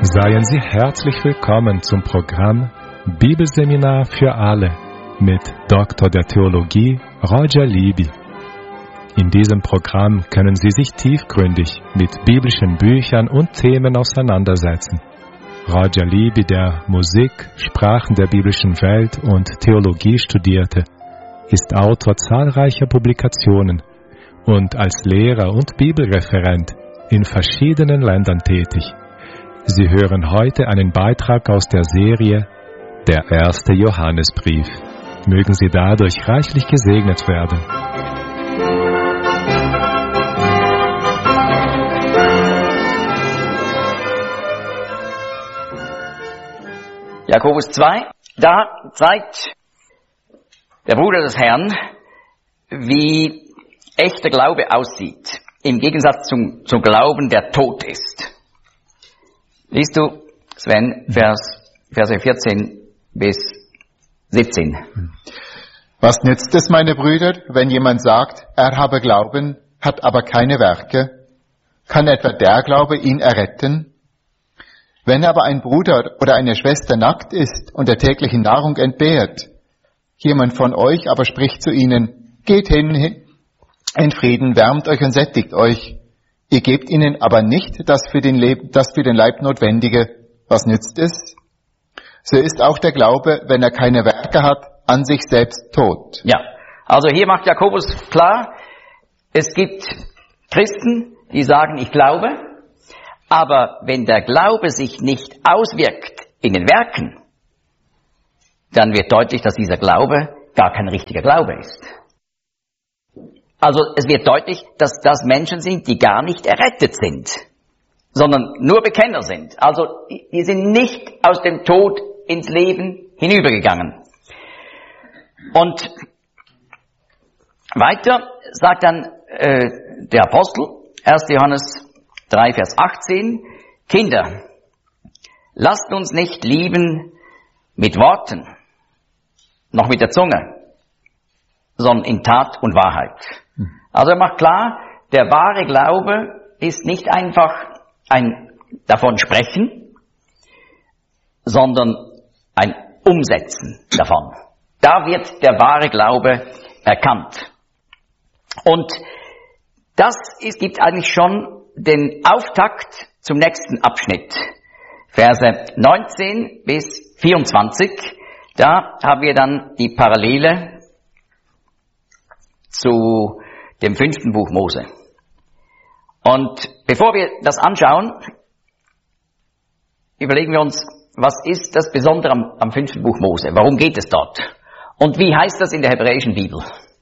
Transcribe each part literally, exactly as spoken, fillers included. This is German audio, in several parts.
Seien Sie herzlich willkommen zum Programm Bibelseminar für alle mit Doktor der Theologie Roger Libby. In diesem Programm können Sie sich tiefgründig mit biblischen Büchern und Themen auseinandersetzen. Roger Libby, der Musik, Sprachen der biblischen Welt und Theologie studierte, ist Autor zahlreicher Publikationen und als Lehrer und Bibelreferent in verschiedenen Ländern tätig. Sie hören heute einen Beitrag aus der Serie Der erste Johannesbrief. Mögen Sie dadurch reichlich gesegnet werden. Jakobus zwei, da zeigt der Bruder des Herrn, wie echter Glaube aussieht, im Gegensatz zum, zum Glauben, der tot ist. Liest du, Sven, Vers, Verse vierzehn bis siebzehn. Was nützt es, meine Brüder, wenn jemand sagt, er habe Glauben, hat aber keine Werke? Kann etwa der Glaube ihn erretten? Wenn aber ein Bruder oder eine Schwester nackt ist und der täglichen Nahrung entbehrt, jemand von euch aber spricht zu ihnen, geht hin in Frieden, wärmt euch und sättigt euch. Ihr gebt ihnen aber nicht das für den Leib, das für den Leib Notwendige. Was nützt es? So ist auch der Glaube, wenn er keine Werke hat, an sich selbst tot. Ja, also hier macht Jakobus klar, es gibt Christen, die sagen, ich glaube, aber wenn der Glaube sich nicht auswirkt in den Werken, dann wird deutlich, dass dieser Glaube gar kein richtiger Glaube ist. Also es wird deutlich, dass das Menschen sind, die gar nicht errettet sind, sondern nur Bekenner sind. Also die sind nicht aus dem Tod ins Leben hinübergegangen. Und weiter sagt dann äh, der Apostel, erster Johannes drei, Vers achtzehn, Kinder, lasst uns nicht lieben mit Worten, noch mit der Zunge, sondern in Tat und Wahrheit. Also er macht klar, der wahre Glaube ist nicht einfach ein davon sprechen, sondern ein Umsetzen davon. Da wird der wahre Glaube erkannt. Und das ist, gibt eigentlich schon den Auftakt zum nächsten Abschnitt. Verse neunzehn bis vierundzwanzig, da haben wir dann die Parallele zu dem fünften Buch Mose. Und bevor wir das anschauen, überlegen wir uns, was ist das Besondere am, am fünften Buch Mose? Warum geht es dort? Und wie heißt das in der hebräischen Bibel?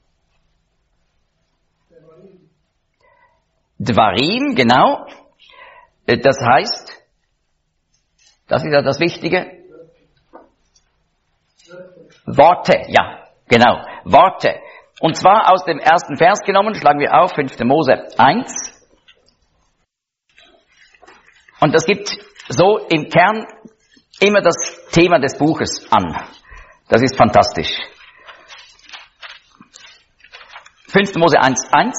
Dvarim, genau. Das heißt, das ist ja das Wichtige. Worte, ja, genau, Worte. Und zwar aus dem ersten Vers genommen, schlagen wir auf, fünfter Mose eins. Und das gibt so im Kern immer das Thema des Buches an. Das ist fantastisch. fünfter Mose eins, eins.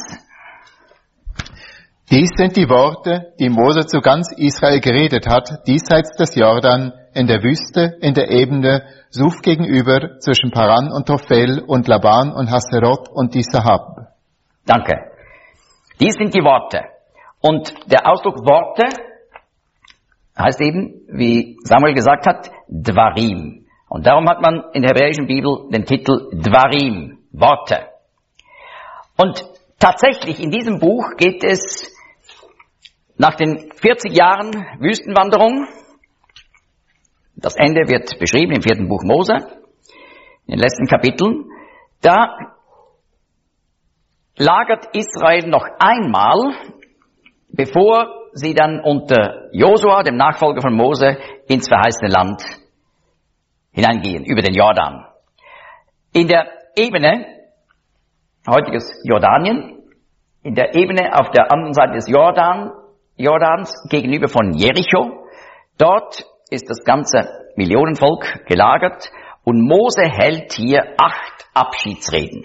Dies sind die Worte, die Mose zu ganz Israel geredet hat, diesseits des Jordan, in der Wüste, in der Ebene, Suf gegenüber, zwischen Paran und Tophel und Laban und Haserot und die Sahab. Danke. Dies sind die Worte. Und der Ausdruck Worte heißt eben, wie Samuel gesagt hat, Dvarim. Und darum hat man in der hebräischen Bibel den Titel Dvarim, Worte. Und tatsächlich in diesem Buch geht es nach den vierzig Jahren Wüstenwanderung, das Ende wird beschrieben im vierten Buch Mose, in den letzten Kapiteln, da lagert Israel noch einmal, bevor sie dann unter Josua, dem Nachfolger von Mose, ins verheißene Land hineingehen, über den Jordan. In der Ebene, heutiges Jordanien, in der Ebene auf der anderen Seite des Jordan, Jordans gegenüber von Jericho, dort ist das ganze Millionenvolk gelagert und Mose hält hier acht Abschiedsreden.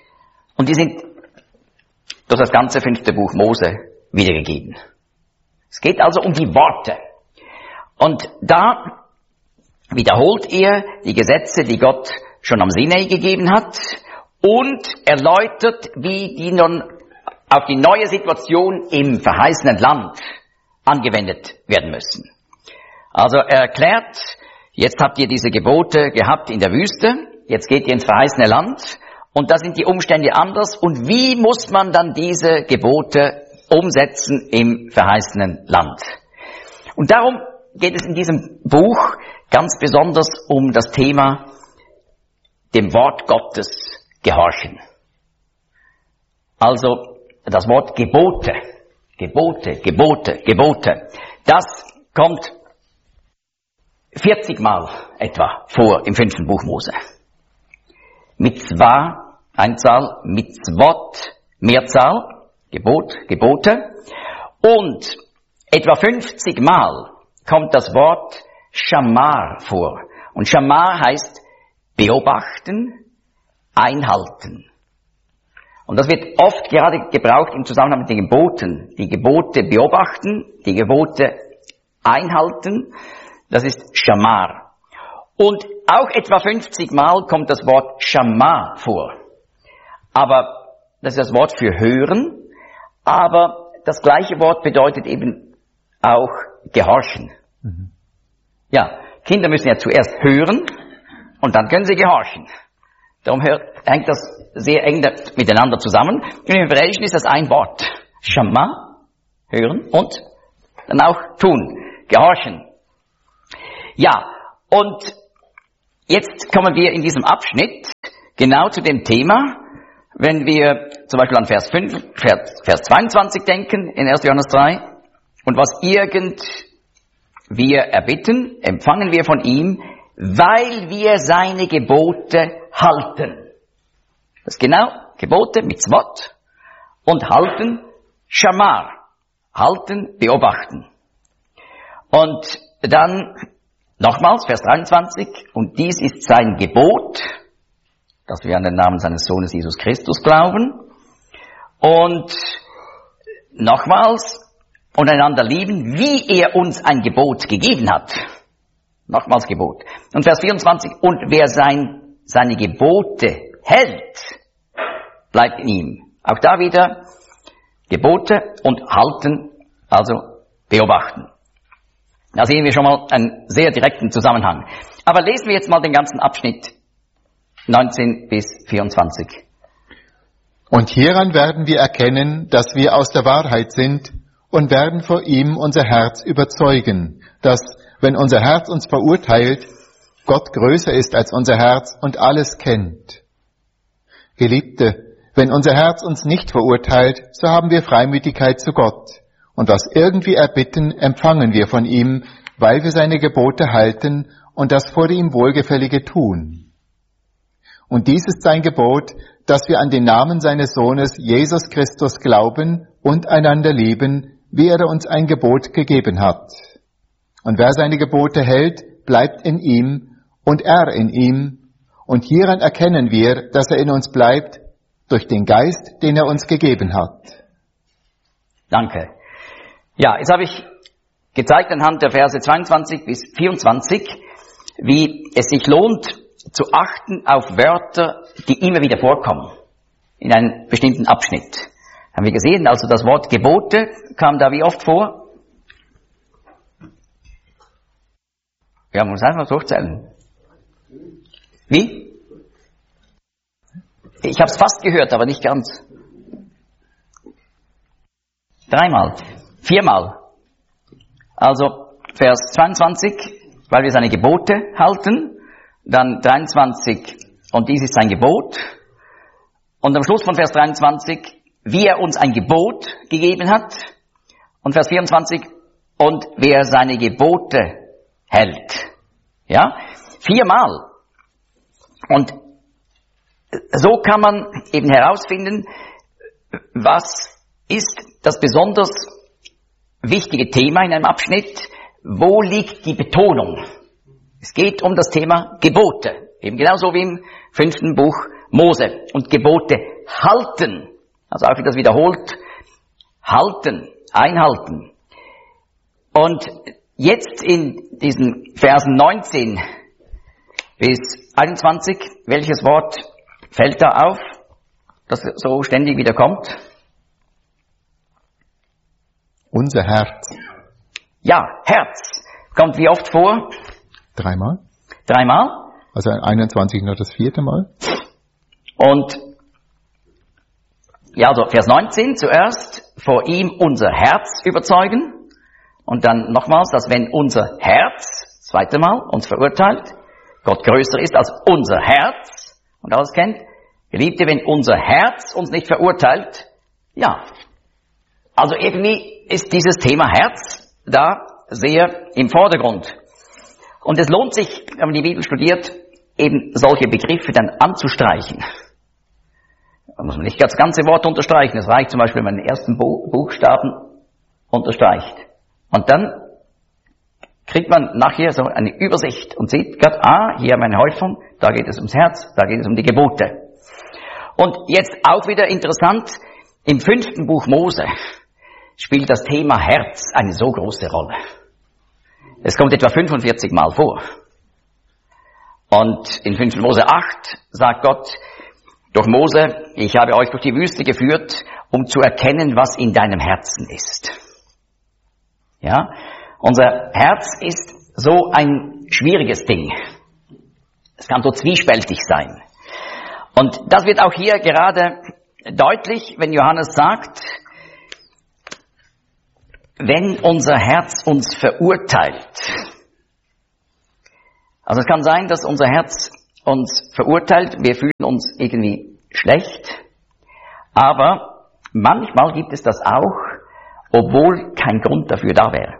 Und die sind durch das ganze fünfte Buch Mose wiedergegeben. Es geht also um die Worte. Und da wiederholt er die Gesetze, die Gott schon am Sinai gegeben hat und erläutert, wie die nun auf die neue Situation im verheißenen Land angewendet werden müssen. Also er erklärt, jetzt habt ihr diese Gebote gehabt in der Wüste, jetzt geht ihr ins verheißene Land und da sind die Umstände anders und wie muss man dann diese Gebote umsetzen im verheißenen Land? Und darum geht es in diesem Buch ganz besonders um das Thema dem Wort Gottes gehorchen. Also das Wort Gebote, Gebote, Gebote, Gebote, das kommt vierzig Mal etwa vor im fünften Buch Mose. Mitzvah, Einzahl, Mitzvot, Mehrzahl, Gebot, Gebote. Und etwa fünfzig Mal kommt das Wort Shamar vor. Und Shamar heißt beobachten, einhalten. Und das wird oft gerade gebraucht im Zusammenhang mit den Geboten. Die Gebote beobachten, die Gebote einhalten. Das ist Shamar. Und auch etwa fünfzig Mal kommt das Wort Shama vor. Aber das ist das Wort für hören. Aber das gleiche Wort bedeutet eben auch gehorchen. Mhm. Ja, Kinder müssen ja zuerst hören und dann können sie gehorchen. Darum hört, hängt das sehr eng miteinander zusammen. Im Hebräischen ist das ein Wort. Shama, hören und dann auch tun, gehorchen. Ja, und jetzt kommen wir in diesem Abschnitt genau zu dem Thema, wenn wir zum Beispiel an Vers fünf, Vers, Vers zweiundzwanzig denken in erster Johannes drei. Und was irgend wir erbitten, empfangen wir von ihm, weil wir seine Gebote halten. Das ist genau Gebote, Mitzvot, und halten, Shamar, halten, beobachten. Und dann nochmals, Vers dreiundzwanzig, und dies ist sein Gebot, dass wir an den Namen seines Sohnes Jesus Christus glauben. Und nochmals, und einander lieben, wie er uns ein Gebot gegeben hat. Nochmals Gebot. Und Vers vierundzwanzig, und wer sein, seine Gebote hält, bleibt in ihm. Auch da wieder Gebote und halten, also beobachten. Da sehen wir schon mal einen sehr direkten Zusammenhang. Aber lesen wir jetzt mal den ganzen Abschnitt neunzehn bis vierundzwanzig. Und hieran werden wir erkennen, dass wir aus der Wahrheit sind und werden vor ihm unser Herz überzeugen, dass, wenn unser Herz uns verurteilt, Gott größer ist als unser Herz und alles kennt. Geliebte, wenn unser Herz uns nicht verurteilt, so haben wir Freimütigkeit zu Gott. Und was irgendwie erbitten, empfangen wir von ihm, weil wir seine Gebote halten und das vor ihm Wohlgefällige tun. Und dies ist sein Gebot, dass wir an den Namen seines Sohnes Jesus Christus glauben und einander lieben, wie er uns ein Gebot gegeben hat. Und wer seine Gebote hält, bleibt in ihm und er in ihm. Und hieran erkennen wir, dass er in uns bleibt, durch den Geist, den er uns gegeben hat. Danke. Ja, jetzt habe ich gezeigt anhand der Verse zweiundzwanzig bis vierundzwanzig, wie es sich lohnt, zu achten auf Wörter, die immer wieder vorkommen, in einem bestimmten Abschnitt. Haben wir gesehen, also das Wort Gebote kam da wie oft vor? Ja, man muss einfach durchzählen. Wie? Ich habe es fast gehört, aber nicht ganz. Dreimal, viermal. Also Vers zweiundzwanzig, weil wir seine Gebote halten, dann dreiundzwanzig, und dies ist sein Gebot, und am Schluss von Vers dreiundzwanzig, wie er uns ein Gebot gegeben hat, und Vers vierundzwanzig, und wer seine Gebote hält. Ja, viermal. Und so kann man eben herausfinden, was ist das besonders wichtige Thema in einem Abschnitt, wo liegt die Betonung. Es geht um das Thema Gebote, eben genauso wie im fünften Buch Mose. Und Gebote halten, also auch wie das wiederholt, halten, einhalten. Und jetzt in diesen Versen neunzehn bis einundzwanzig, welches Wort fällt da auf, das so ständig wieder kommt? Unser Herz. Ja, Herz. Kommt wie oft vor? Dreimal. Dreimal. Also einundzwanzig noch das vierte Mal. Und ja, also Vers neunzehn zuerst, vor ihm unser Herz überzeugen. Und dann nochmals, dass wenn unser Herz, zweite Mal, uns verurteilt, Gott größer ist als unser Herz und alles kennt. Geliebte, wenn unser Herz uns nicht verurteilt, ja. Also irgendwie ist dieses Thema Herz da sehr im Vordergrund. Und es lohnt sich, wenn man die Bibel studiert, eben solche Begriffe dann anzustreichen. Da muss man nicht das ganze Wort unterstreichen. Es reicht zum Beispiel, wenn man den ersten Buchstaben unterstreicht. Und dann kriegt man nachher so eine Übersicht und sieht gerade, ah, hier haben wir eine Häufung, da geht es ums Herz, da geht es um die Gebote. Und jetzt auch wieder interessant, im fünften Buch Mose spielt das Thema Herz eine so große Rolle. Es kommt etwa fünfundvierzig Mal vor. Und in fünften Mose acht sagt Gott durch Mose, ich habe euch durch die Wüste geführt, um zu erkennen, was in deinem Herzen ist. Ja, unser Herz ist so ein schwieriges Ding. Es kann so zwiespältig sein. Und das wird auch hier gerade deutlich, wenn Johannes sagt, wenn unser Herz uns verurteilt. Also es kann sein, dass unser Herz uns verurteilt, wir fühlen uns irgendwie schlecht, aber manchmal gibt es das auch, obwohl kein Grund dafür da wäre.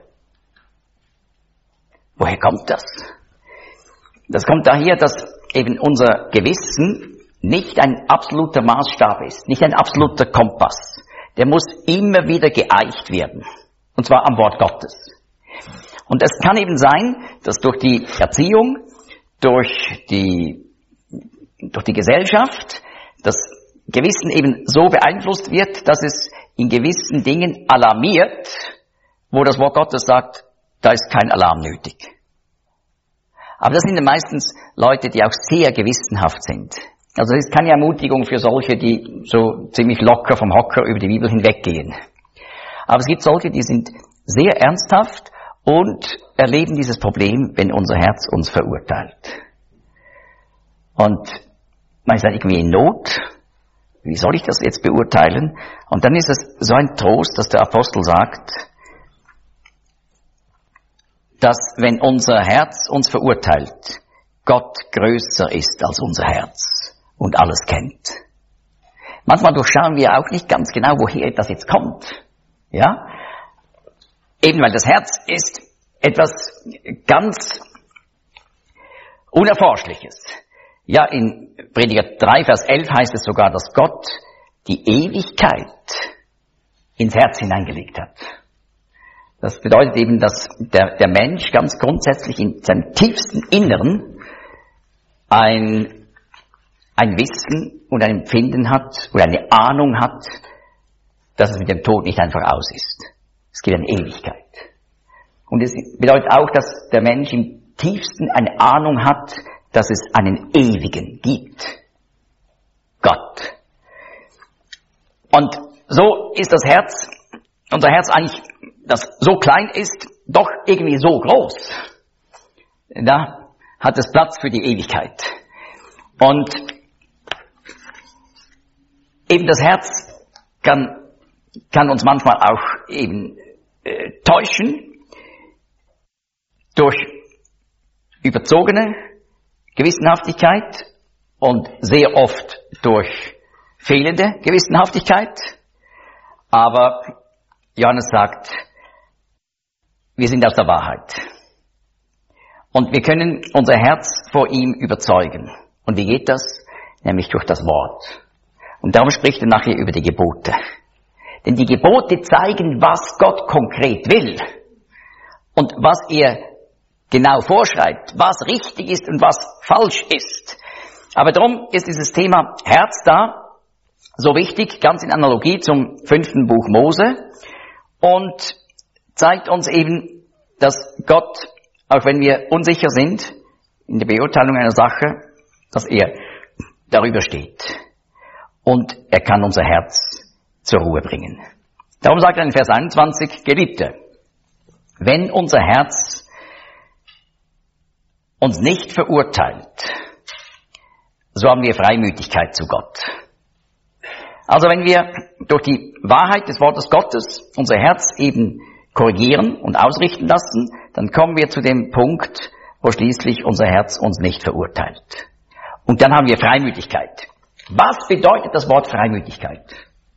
Woher kommt das? Das kommt daher, dass eben unser Gewissen nicht ein absoluter Maßstab ist, nicht ein absoluter Kompass. Der muss immer wieder geeicht werden. Und zwar am Wort Gottes. Und es kann eben sein, dass durch die Erziehung, durch die, durch die Gesellschaft, das Gewissen eben so beeinflusst wird, dass es in gewissen Dingen alarmiert, wo das Wort Gottes sagt, da ist kein Alarm nötig. Aber das sind ja meistens Leute, die auch sehr gewissenhaft sind. Also es ist keine Ermutigung für solche, die so ziemlich locker vom Hocker über die Bibel hinweggehen. Aber es gibt solche, die sind sehr ernsthaft und erleben dieses Problem, wenn unser Herz uns verurteilt. Und man ist dann irgendwie in Not. Wie soll ich das jetzt beurteilen? Und dann ist es so ein Trost, dass der Apostel sagt, dass wenn unser Herz uns verurteilt, Gott größer ist als unser Herz und alles kennt. Manchmal durchschauen wir auch nicht ganz genau, woher das jetzt kommt. Ja? Eben weil das Herz ist etwas ganz Unerforschliches. Ja, in Prediger drei, Vers elf heißt es sogar, dass Gott die Ewigkeit ins Herz hineingelegt hat. Das bedeutet eben, dass der, der Mensch ganz grundsätzlich in seinem tiefsten Inneren ein, ein Wissen und ein Empfinden hat oder eine Ahnung hat, dass es mit dem Tod nicht einfach aus ist. Es gibt eine Ewigkeit. Und es bedeutet auch, dass der Mensch im tiefsten eine Ahnung hat, dass es einen Ewigen gibt. Gott. Und so ist das Herz, unser Herz eigentlich, das so klein ist, doch irgendwie so groß. Da hat es Platz für die Ewigkeit. Und eben das Herz kann, kann uns manchmal auch eben äh, täuschen durch überzogene Gewissenhaftigkeit und sehr oft durch fehlende Gewissenhaftigkeit. Aber Johannes sagt, wir sind aus der Wahrheit. Und wir können unser Herz vor ihm überzeugen. Und wie geht das? Nämlich durch das Wort. Und darum spricht er nachher über die Gebote. Denn die Gebote zeigen, was Gott konkret will. Und was er genau vorschreibt, was richtig ist und was falsch ist. Aber darum ist dieses Thema Herz da so wichtig, ganz in Analogie zum fünften Buch Mose und zeigt uns eben, dass Gott, auch wenn wir unsicher sind in der Beurteilung einer Sache, dass er darüber steht. Und er kann unser Herz zur Ruhe bringen. Darum sagt er in Vers einundzwanzig, Geliebte, wenn unser Herz uns nicht verurteilt, so haben wir Freimütigkeit zu Gott. Also wenn wir durch die Wahrheit des Wortes Gottes unser Herz eben korrigieren und ausrichten lassen, dann kommen wir zu dem Punkt, wo schließlich unser Herz uns nicht verurteilt. Und dann haben wir Freimütigkeit. Was bedeutet das Wort Freimütigkeit?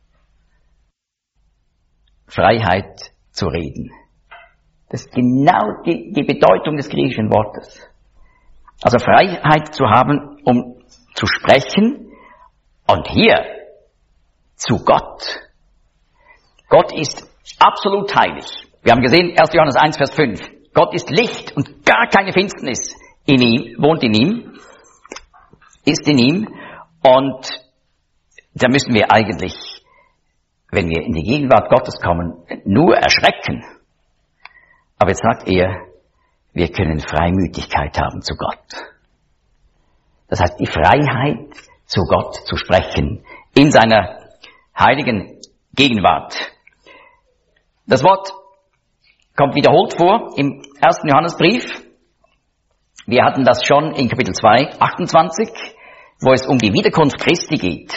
Freiheit zu reden. Das ist genau die, die Bedeutung des griechischen Wortes. Also Freiheit zu haben, um zu sprechen und hier zu Gott. Gott ist absolut heilig. Wir haben gesehen, erster Johannes eins, Vers fünf. Gott ist Licht und gar keine Finsternis in ihm, wohnt in ihm, ist in ihm. Und da müssen wir eigentlich, wenn wir in die Gegenwart Gottes kommen, nur erschrecken. Aber jetzt sagt er, wir können Freimütigkeit haben zu Gott. Das heißt, die Freiheit, zu Gott zu sprechen, in seiner heiligen Gegenwart. Das Wort kommt wiederholt vor im ersten Johannesbrief. Wir hatten das schon in Kapitel zwei, achtundzwanzig, wo es um die Wiederkunft Christi geht.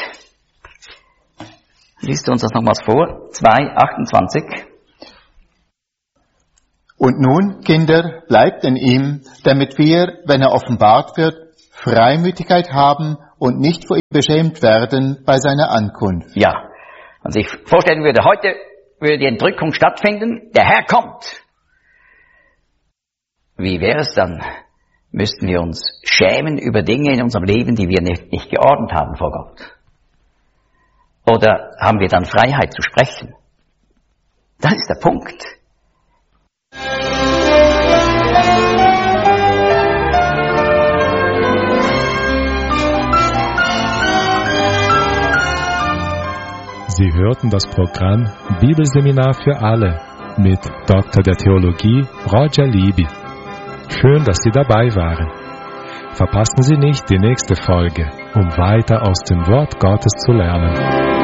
Liest du uns das nochmals vor? zwei, achtundzwanzig. Und nun, Kinder, bleibt in ihm, damit wir, wenn er offenbart wird, Freimütigkeit haben und nicht vor ihm beschämt werden bei seiner Ankunft. Ja, wenn sich vorstellen würde, heute würde die Entrückung stattfinden, der Herr kommt. Wie wäre es dann? Müssten wir uns schämen über Dinge in unserem Leben, die wir nicht, nicht geordnet haben vor Gott? Oder haben wir dann Freiheit zu sprechen? Das ist der Punkt. Sie hörten das Programm Bibelseminar für alle mit Doktor der Theologie Roger Libby. Schön, dass Sie dabei waren. Verpassen Sie nicht die nächste Folge, um weiter aus dem Wort Gottes zu lernen.